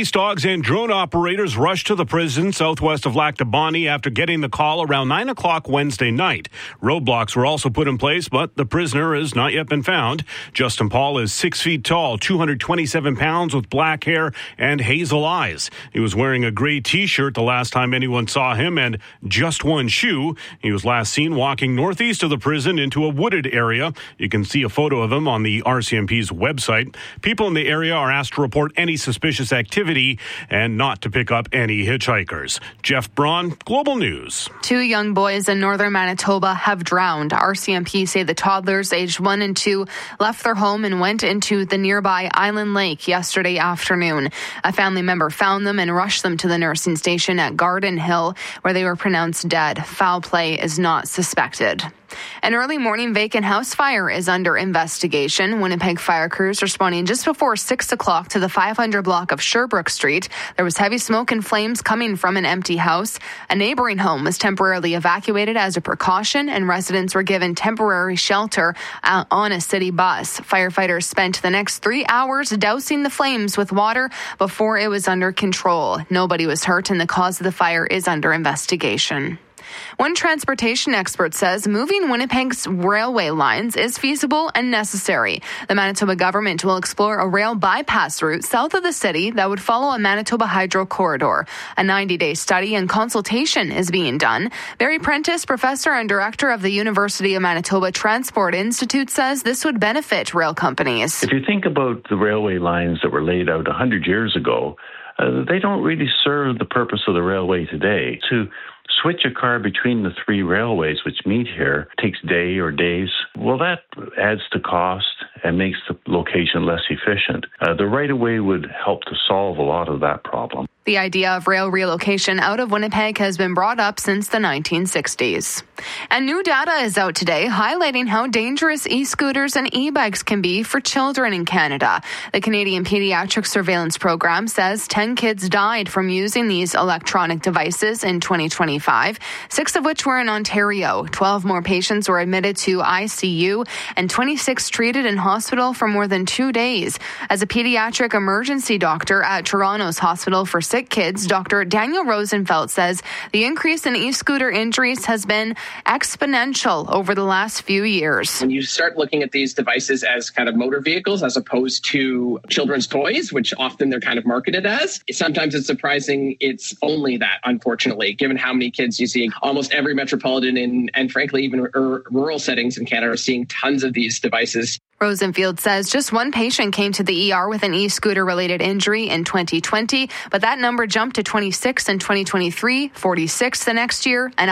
Police dogs and drone operators rushed to the prison southwest of Lac du Bonnet after getting the call around 9 o'clock Wednesday night. Roadblocks were also put in place, but the prisoner has not yet been found. Justin Paul is 6 feet tall, 227 pounds with black hair and hazel eyes. He was wearing a gray T-shirt the last time anyone saw him and just one shoe. He was last seen walking northeast of the prison into a wooded area. You can see a photo of him on the RCMP's website. People in the area are asked to report any suspicious activity and not to pick up any hitchhikers. Jeff Braun, Global News. 2 young boys in northern Manitoba have drowned. RCMP say the toddlers aged 1 and 2 left their home and went into the nearby Island Lake yesterday afternoon. A family member found them and rushed them to the nursing station at Garden Hill, where they were pronounced dead. Foul play is not suspected. An early morning vacant house fire is under investigation. Winnipeg fire crews responding just before 6 o'clock to the 500 block of Sherbrooke Street. There was heavy smoke and flames coming from an empty house. A neighboring home was temporarily evacuated as a precaution, and residents were given temporary shelter on a city bus. Firefighters spent the next 3 hours dousing the flames with water before it was under control. Nobody was hurt, and the cause of the fire is under investigation. One transportation expert says moving Winnipeg's railway lines is feasible and necessary. The Manitoba government will explore a rail bypass route south of the city that would follow a Manitoba Hydro corridor. A 90-day study and consultation is being done. Barry Prentice, professor and director of the University of Manitoba Transport Institute, says this would benefit rail companies. If you think about the railway lines that were laid out 100 years ago, they don't really serve the purpose of the railway today. To switch a car between the 3 railways which meet here takes day or days. Well, that adds to cost and makes the location less efficient. The right-of-way would help to solve a lot of that problem. The idea of rail relocation out of Winnipeg has been brought up since the 1960s. And new data is out today highlighting how dangerous e-scooters and e-bikes can be for children in Canada. The Canadian Pediatric Surveillance Program says 10 kids died from using these electronic devices in 2025, 6 of which were in Ontario. 12 more patients were admitted to ICU and 26 treated in hospital for more than 2 days. As a pediatric emergency doctor at Toronto's Hospital for Sick Kids, Dr. Daniel Rosenfeld says the increase in e-scooter injuries has been exponential over the last few years. When you start looking at these devices as kind of motor vehicles as opposed to children's toys, which often they're kind of marketed as, sometimes it's surprising it's only that, unfortunately, given how many kids you see. Almost every metropolitan and frankly even rural settings in Canada are seeing tons of these devices. Rosenfield says just 1 patient came to the ER with an e-scooter related injury in 2020, but that number jumped to 26 in 2023, 46 the next year, and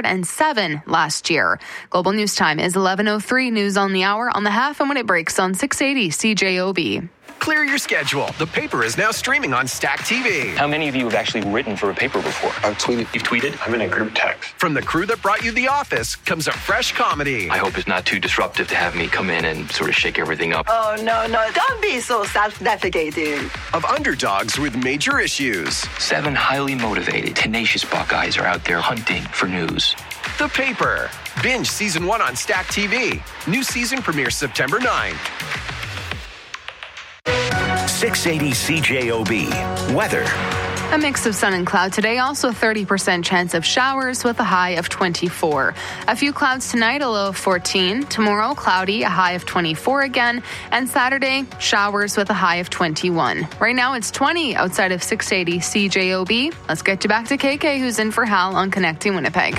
107 last year. Global News Time is 11:03. News on the hour, on the half, and when it breaks on 680 CJOB. Clear your schedule. The Paper is now streaming on Stack TV. How many of you have actually written for a paper before? I've tweeted. You've tweeted? I'm in a group text. From the crew that brought you The Office comes a fresh comedy. I hope it's not too disruptive to have me come in and sort of shake everything up. Oh, no. Don't be so self-defecating. Of underdogs with major issues. 7 highly motivated, tenacious Buckeyes are out there hunting for news. The Paper. Binge Season 1 on Stack TV. New season premieres September 9th. 680 CJOB. Weather. A mix of sun and cloud today, also 30% chance of showers with a high of 24. A few clouds tonight, a low of 14. Tomorrow, cloudy, a high of 24 again. And Saturday, showers with a high of 21. Right now, it's 20 outside of 680 CJOB. Let's get you back to KK, who's in for Hal on Connecting Winnipeg.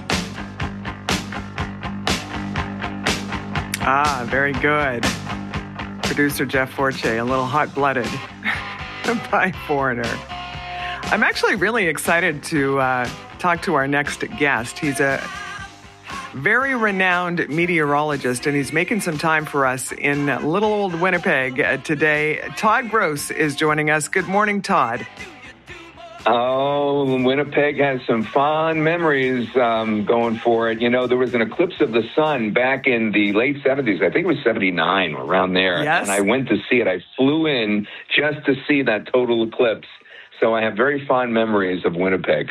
Very good. Producer Jeff Forche, a little hot-blooded by Foreigner. I'm actually really excited to talk to our next guest. He's a very renowned meteorologist, and he's making some time for us in little old Winnipeg today. Todd Gross is joining us. Good morning, Todd. Oh, Winnipeg has some fond memories going for it. You know, there was an eclipse of the sun back in the late 70s. I think it was 79, around there. Yes. And I went to see it. I flew in just to see that total eclipse. So I have very fond memories of Winnipeg.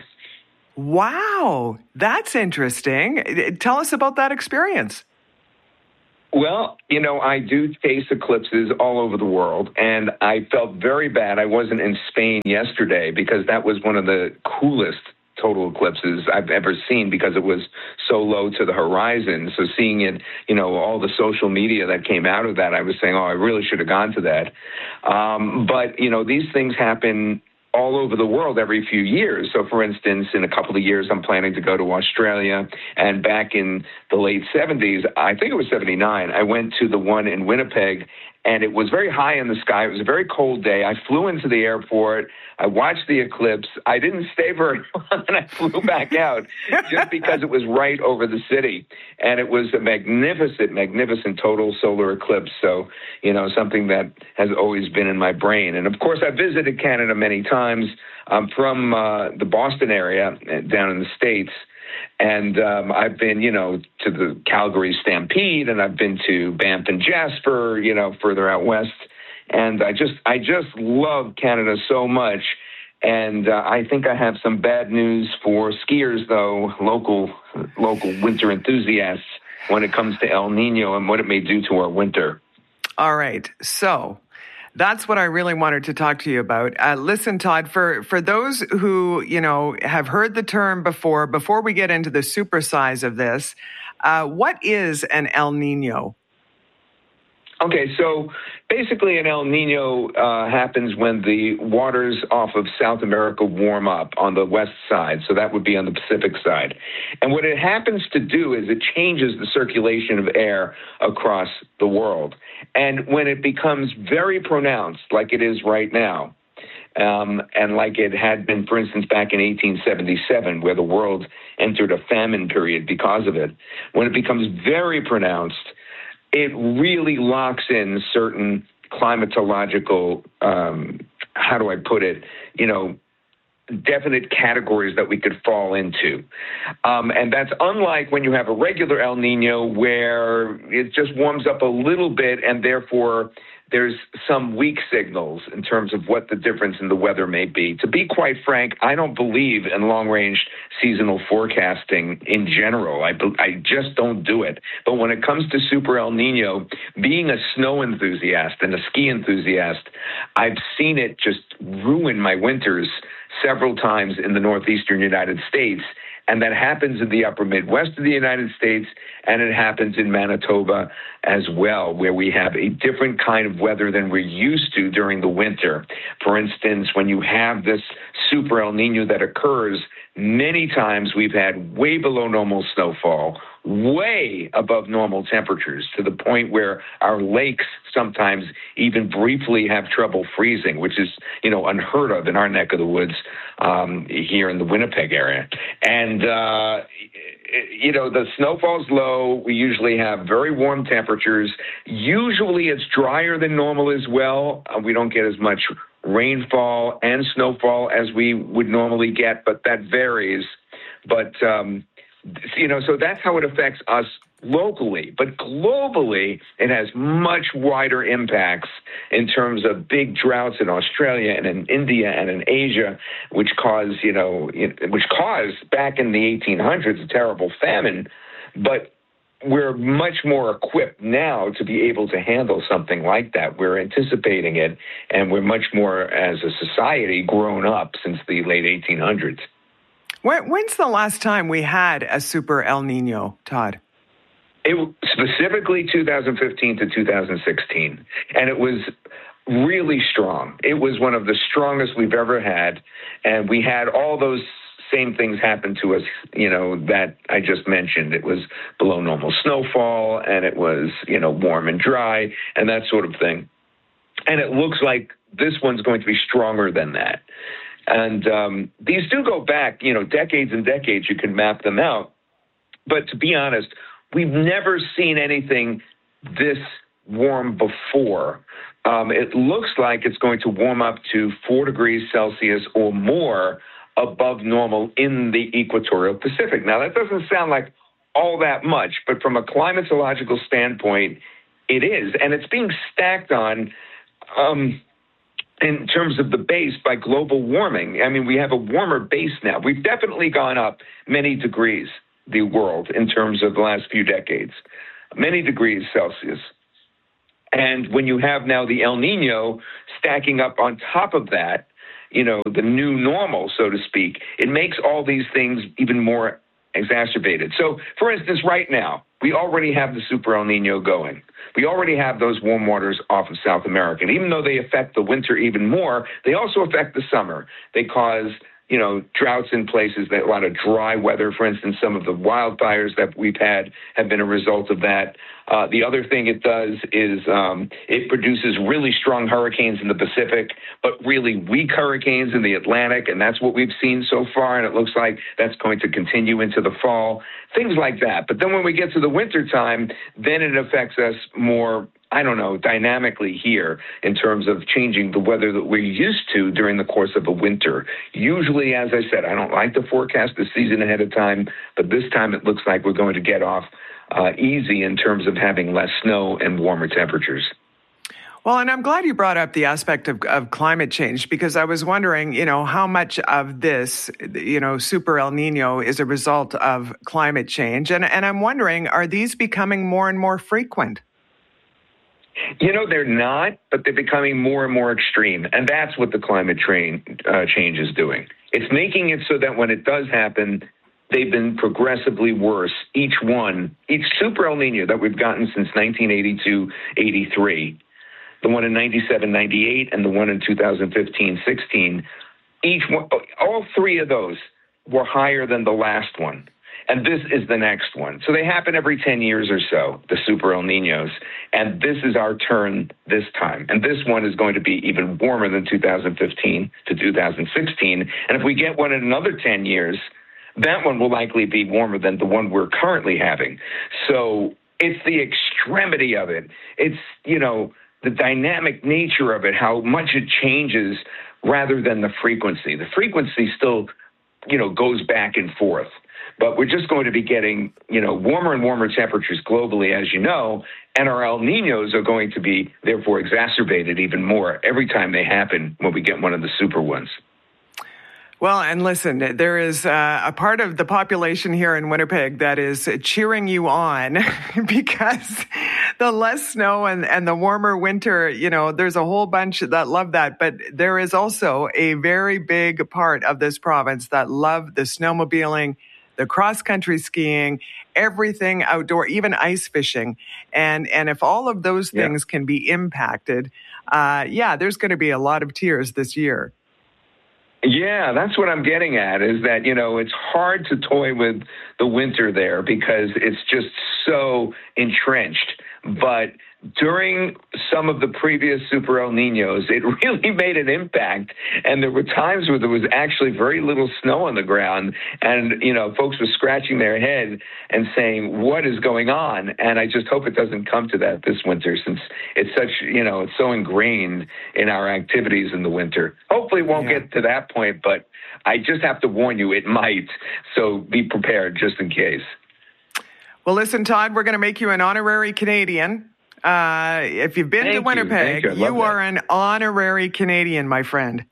Wow, that's interesting. Tell us about that experience. Well, I do chase eclipses all over the world, and I felt very bad. I wasn't in Spain yesterday because that was one of the coolest total eclipses I've ever seen because it was so low to the horizon. So seeing it, all the social media that came out of that, I was saying, I really should have gone to that. But these things happen all over the world every few years. So, for instance, in a couple of years, I'm planning to go to Australia. And back in the late 70s, I think it was 79, I went to the one in Winnipeg, and it was very high in the sky. It was a very cold day. I flew into the airport. I watched the eclipse. I didn't stay very long, and I flew back out just because it was right over the city. And it was a magnificent, magnificent total solar eclipse. So, something that has always been in my brain. And, of course, I visited Canada many times. I'm from the Boston area down in the States. And I've been, to the Calgary Stampede, and I've been to Banff and Jasper, further out west. And I just love Canada so much. And I think I have some bad news for skiers, though, local winter enthusiasts, when it comes to El Nino and what it may do to our winter. All right. So that's what I really wanted to talk to you about. Listen, Todd, for those who, have heard the term before we get into the supersize of this, what is an El Nino? Okay, so basically an El Nino happens when the waters off of South America warm up on the west side. So that would be on the Pacific side. And what it happens to do is it changes the circulation of air across the world. And when it becomes very pronounced, like it is right now, and like it had been, for instance, back in 1877, where the world entered a famine period because of it, when it becomes very pronounced, it really locks in certain climatological, how do I put it, definite categories that we could fall into. And that's unlike when you have a regular El Nino where it just warms up a little bit and therefore there's some weak signals in terms of what the difference in the weather may be. To be quite frank, I don't believe in long-range seasonal forecasting in general. I just don't do it. But when it comes to Super El Nino, being a snow enthusiast and a ski enthusiast, I've seen it just ruin my winters several times in the northeastern United States. And that happens in the upper Midwest of the United States, and it happens in Manitoba as well, where we have a different kind of weather than we're used to during the winter. For instance, when you have this Super El Nino that occurs, many times we've had way below normal snowfall, way above normal temperatures, to the point where our lakes sometimes even briefly have trouble freezing, which is, unheard of in our neck of the woods here in the Winnipeg area. And, the snowfall's low. We usually have very warm temperatures. Usually it's drier than normal as well. We don't get as much rainfall and snowfall as we would normally get, but that varies. But, so that's how it affects us locally. But globally, it has much wider impacts in terms of big droughts in Australia and in India and in Asia, which caused back in the 1800s a terrible famine. But we're much more equipped now to be able to handle something like that. We're anticipating it, and we're much more, as a society, grown up since the late 1800s. When's the last time we had a Super El Nino, Todd? It specifically 2015 to 2016, and it was really strong. It was one of the strongest we've ever had, and we had all those same things happen to us, that I just mentioned. It was below normal snowfall, and it was, warm and dry, and that sort of thing. And it looks like this one's going to be stronger than that. And these do go back, decades and decades. You can map them out. But to be honest, we've never seen anything this warm before. It looks like it's going to warm up to 4 degrees Celsius or more above normal in the equatorial Pacific. Now, that doesn't sound like all that much, but from a climatological standpoint, it is. And it's being stacked on in terms of the base by global warming. I mean, we have a warmer base now. We've definitely gone up many degrees, the world, in terms of the last few decades. many degrees Celsius. And when you have now the El Nino stacking up on top of that, the new normal, so to speak, it makes all these things even more exacerbated. So, for instance, right now, we already have the Super El Nino going. We already have those warm waters off of South America. And even though they affect the winter even more, they also affect the summer. They cause droughts in places, a lot of dry weather. For instance, some of the wildfires that we've had have been a result of that. The other thing it does is it produces really strong hurricanes in the Pacific, but really weak hurricanes in the Atlantic, and that's what we've seen so far, and it looks like that's going to continue into the fall, things like that. But then when we get to the winter time, then it affects us more, dynamically here in terms of changing the weather that we're used to during the course of a winter. Usually, as I said, I don't like to forecast the season ahead of time, but this time it looks like we're going to get off easy in terms of having less snow and warmer temperatures. Well, and I'm glad you brought up the aspect of climate change, because I was wondering, how much of this, Super El Nino is a result of climate change. And I'm wondering, are these becoming more and more frequent? They're not, but they're becoming more and more extreme. And that's what the climate change is doing. It's making it so that when it does happen, they've been progressively worse. Each Super El Nino that we've gotten since 1982-83, the one in 97-98 and the one in 2015-16, all three of those were higher than the last one. And this is the next one. So they happen every 10 years or so, the Super El Ninos. And this is our turn this time. And this one is going to be even warmer than 2015 to 2016. And if we get one in another 10 years, that one will likely be warmer than the one we're currently having. So it's the extremity of it. It's, the dynamic nature of it, how much it changes rather than the frequency. The frequency still, goes back and forth. But we're just going to be getting, warmer and warmer temperatures globally, as you know, and our El Ninos are going to be, therefore, exacerbated even more every time they happen when we get one of the super ones. Well, and listen, there is a part of the population here in Winnipeg that is cheering you on because the less snow and the warmer winter, there's a whole bunch that love that. But there is also a very big part of this province that love the snowmobiling, the cross-country skiing, everything outdoor, even ice fishing. And if all of those things can be impacted, there's going to be a lot of tears this year. Yeah, that's what I'm getting at, is that, it's hard to toy with the winter there because it's just so entrenched. But during some of the previous Super El Ninos, it really made an impact. And there were times where there was actually very little snow on the ground. And, folks were scratching their head and saying, what is going on? And I just hope it doesn't come to that this winter, since it's such, it's so ingrained in our activities in the winter. Hopefully it won't get to that point, but I just have to warn you, it might. So be prepared just in case. Well, listen, Todd, we're going to make you an honorary Canadian. If you've been to Winnipeg, you are an honorary Canadian, my friend.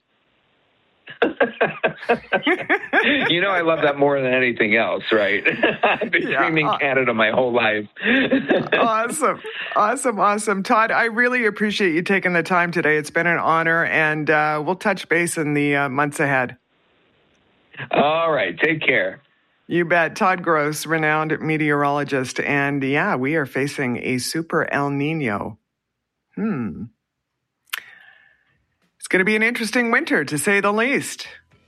I love that more than anything else, right? I've been dreaming Canada my whole life. Awesome. Todd, I really appreciate you taking the time today. It's been an honor, and we'll touch base in the months ahead. All right. Take care. You bet. Todd Gross, renowned meteorologist. And we are facing a Super El Nino. It's going to be an interesting winter, to say the least.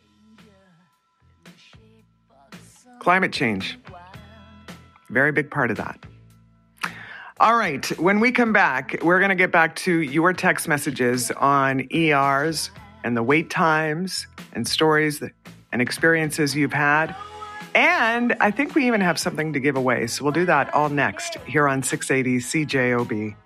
Climate change. Very big part of that. All right. When we come back, we're going to get back to your text messages on ERs and the wait times and stories and experiences you've had. And I think we even have something to give away. So we'll do that all next here on 680 CJOB.